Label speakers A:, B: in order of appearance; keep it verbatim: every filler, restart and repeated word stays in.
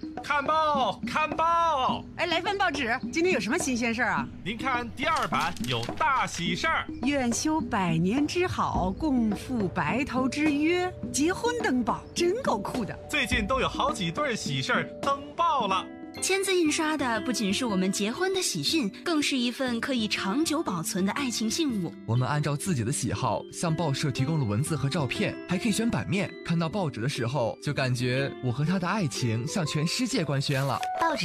A: 看报，看报！
B: 哎，来份报纸，今天有什么新鲜事儿啊？
A: 您看第二版有大喜事儿，
B: 愿修百年之好，共赴白头之约。结婚登报，真够酷的。
A: 最近都有好几对喜事儿登报了。
C: 签字印刷的不仅是我们结婚的喜讯，更是一份可以长久保存的爱情信物。
D: 我们按照自己的喜好向报社提供了文字和照片，还可以选版面。看到报纸的时候，就感觉我和他的爱情向全世界官宣了。
C: 报纸